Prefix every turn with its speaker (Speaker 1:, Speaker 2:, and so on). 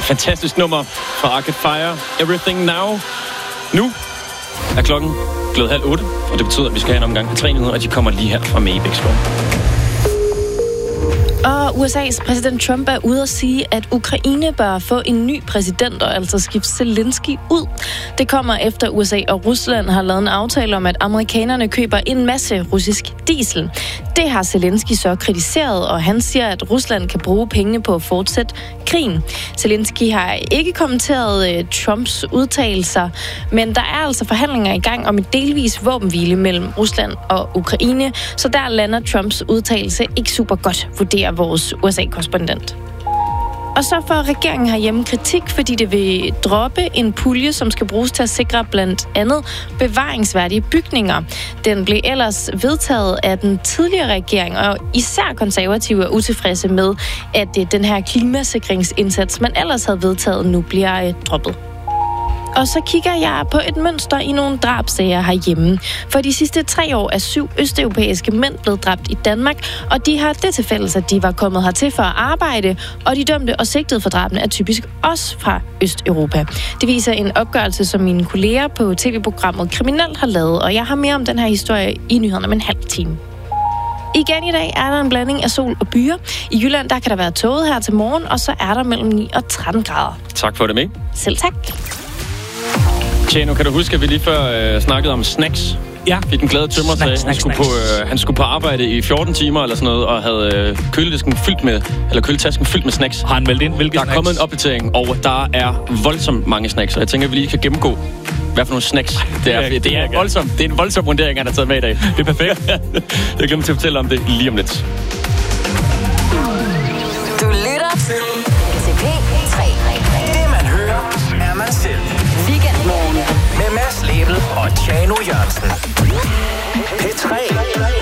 Speaker 1: fantastisk nummer fra Arcade Fire, Everything Now. Nu er klokken blevet 7:30, og det betyder, at vi skal have en omgang på 3 nyheder, og de kommer lige her fra mig i Bæksborg.
Speaker 2: Og USA's præsident Trump er ude at sige, at Ukraine bør få en ny præsident, og altså skifte Zelensky ud. Det kommer efter USA og Rusland har lavet en aftale om, at amerikanerne køber en masse russisk diesel. Det har Zelensky så kritiseret, og han siger, at Rusland kan bruge pengene på at fortsætte krigen. Zelensky har ikke kommenteret Trumps udtalelser, men der er altså forhandlinger i gang om et delvis våbenhvile mellem Rusland og Ukraine, så der lander Trumps udtalelse ikke super godt, vurderer vores USA-korrespondent. Og så får regeringen herhjemme kritik, fordi det vil droppe en pulje, som skal bruges til at sikre blandt andet bevaringsværdige bygninger. Den blev ellers vedtaget af den tidligere regering, og især konservative er utilfredse med, at den her klimasikringsindsats, man ellers havde vedtaget, nu bliver droppet. Og så kigger jeg på et mønster i nogle drabsager herhjemme. For de sidste 3 år er 7 østeuropæiske mænd blevet dræbt i Danmark, og de har det til fælles, at de var kommet hertil for at arbejde, og de dømte og sigtede for drabene er typisk også fra Østeuropa. Det viser en opgørelse, som mine kolleger på tv-programmet Kriminelt har lavet, og jeg har mere om den her historie i nyhederne om en halv time. Igen i dag er der en blanding af sol og byer. I Jylland der kan der være tåget her til morgen, og så er der mellem 9 og 13 grader.
Speaker 1: Tak for det med.
Speaker 2: Selv tak.
Speaker 1: Tjeno, kan du huske, at vi lige før snakkede om snacks?
Speaker 3: Ja.
Speaker 1: Fik en glad tømmer sagde, han skulle på arbejde i 14 timer eller sådan noget, og havde køletasken fyldt med snacks.
Speaker 3: Har han valgt ind, hvilke snacks?
Speaker 1: Der er kommet en opdatering, og der er voldsomt mange snacks, og jeg tænker, at vi lige kan gennemgå, hvad for nogle snacks det er voldsomt. Det er en voldsom vurdering, han har taget med i dag.
Speaker 3: Det er perfekt.
Speaker 1: Jeg glemmer til at fortælle om det lige om lidt.
Speaker 4: Du lytter til P3. Det man hører, er man selv. Weekendmorgen med Mads Lebel og Tjano Jørgensen. P3.